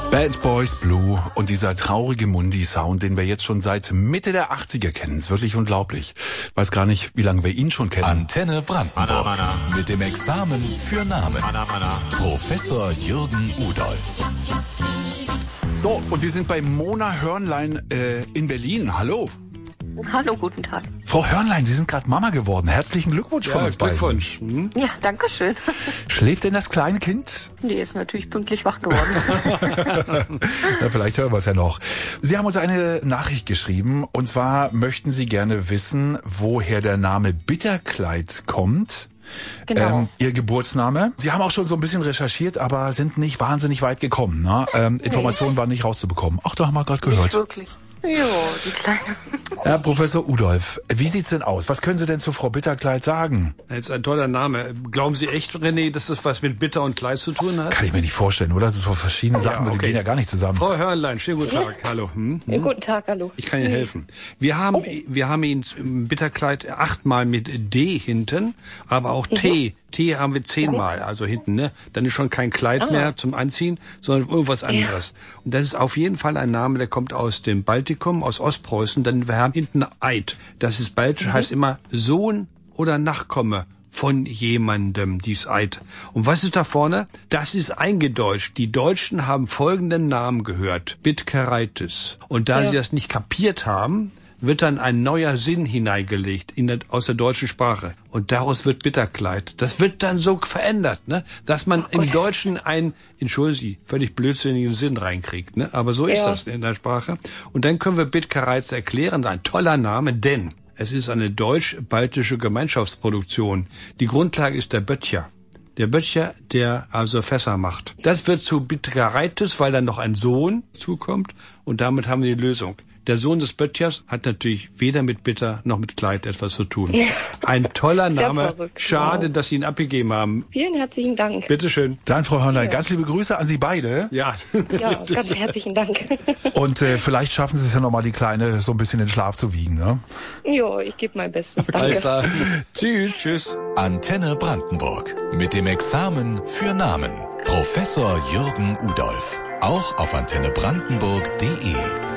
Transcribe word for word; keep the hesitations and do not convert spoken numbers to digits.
Bad Boys Blue und dieser traurige Mundi-Sound, den wir jetzt schon seit Mitte der achtziger kennen, ist wirklich unglaublich. Weiß gar nicht, wie lange wir ihn schon kennen. Antenne Brandenburg Mana, mana. Mit dem Examen für Namen. Mana, mana. Professor Jürgen Udolf. So, und wir sind bei Mona Hörnlein äh, in Berlin. Hallo. Hallo, guten Tag. Frau Hörnlein, Sie sind gerade Mama geworden. Herzlichen Glückwunsch Ja, von uns beiden. Glückwunsch. Hm? Ja, danke schön. Schläft denn das kleine Kind? Nee, ist natürlich pünktlich wach geworden. Ja, vielleicht hören wir es ja noch. Sie haben uns eine Nachricht geschrieben, und zwar möchten Sie gerne wissen, woher der Name Bitterkleid kommt. Genau. Ähm, Ihr Geburtsname. Sie haben auch schon so ein bisschen recherchiert, aber sind nicht wahnsinnig weit gekommen. Ne? Ähm, Informationen waren nicht rauszubekommen. Ach, da haben wir gerade gehört. Nicht wirklich. Jo, die Kleine. Herr Professor Udolf, wie sieht's denn aus? Was können Sie denn zu Frau Bitterkleid sagen? Das ist ein toller Name. Glauben Sie echt, René, dass das was mit Bitter und Kleid zu tun hat? Kann ich mir nicht vorstellen, oder? Das sind so verschiedene Sachen, Ja, die okay. gehen ja gar nicht zusammen. Frau Hörnlein, schönen guten Tag. Hallo. Hm? Ja, guten Tag, hallo. Ich kann Ihnen helfen. Wir haben, wir haben ihn im Bitterkleid achtmal mit D hinten, aber auch T. T haben wir zehnmal, also hinten, ne? Dann ist schon kein Kleid Ah. mehr zum Anziehen, sondern irgendwas anderes. Und das ist auf jeden Fall ein Name, der kommt aus dem Baltikum, aus Ostpreußen. Dann wir haben hinten Eid. Das ist baltisch, Mhm. heißt immer Sohn oder Nachkomme von jemandem, dies Eid. Und was ist da vorne? Das ist eingedeutscht. Die Deutschen haben folgenden Namen gehört. Bitkereitis. Und da Ja. sie das nicht kapiert haben, wird dann ein neuer Sinn hineingelegt in der, aus der deutschen Sprache. Und daraus wird Bitterkleid. Das wird dann so verändert, ne, dass man im Deutschen einen, entschuldigen Sie, völlig blödsinnigen Sinn reinkriegt, ne? Aber so ist Ja. das in der Sprache. Und dann können wir Bitkereiz erklären, ein toller Name, denn es ist eine deutsch-baltische Gemeinschaftsproduktion. Die Grundlage ist der Böttcher. Der Böttcher, der also Fässer macht. Das wird zu Bitkereitis, weil dann noch ein Sohn zukommt. Und damit haben wir die Lösung. Der Sohn des Böttchers hat natürlich weder mit Bitter noch mit Kleid etwas zu tun. Ein toller Sehr Name. verrückt, Schade, wow. dass Sie ihn abgegeben haben. Vielen herzlichen Dank. Bitteschön. Dann, Frau Hörnlein, ganz liebe Grüße an Sie beide. Ja. Ja, ganz herzlichen Dank. Und äh, vielleicht schaffen Sie es ja nochmal, die Kleine so ein bisschen in den Schlaf zu wiegen. Ne? Jo, ich gebe mein Bestes. Alles Danke. klar. Tschüss. Tschüss. Antenne Brandenburg mit dem Examen für Namen. Professor Jürgen Udolf. Auch auf antenne brandenburg punkt de.